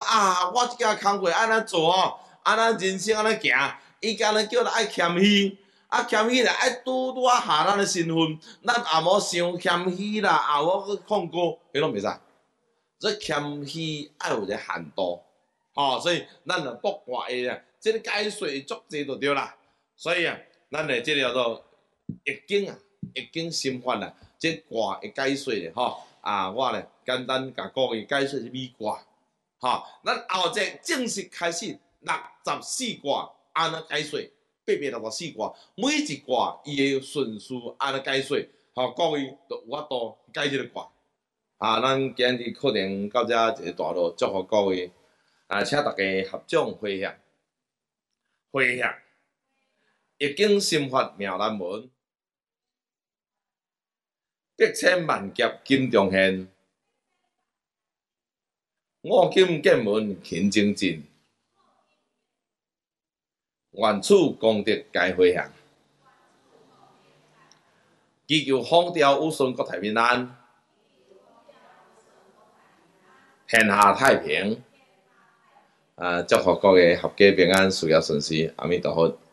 啊，我即件工课安怎做哦，安怎人生安怎行，伊甲咱叫咱爱谦虚，啊谦虚咧爱拄啊下咱的身份，咱也无伤谦虚啦，也无去控高，迄拢袂使。这谦虚爱有一个限度，所以咱着卜卦的即个解说足济就对啦。所以咱的即个叫做易经易经心法即卦的解说我咧简单甲各位解说是米卦，咱后节正式开始64卦安怎解说，864卦，每一卦伊的顺序安怎解说，各位就有法度解即个卦。咱今日课程到这一个段落，祝福各位请大家合掌回向，回向易经心法妙难闻，百千万劫金中现，五金见闻勤精进，愿此功德皆回向，祈求风调雨顺，国泰民安，天下太平。祝福各位合家平安，事业顺遂，阿弥陀佛。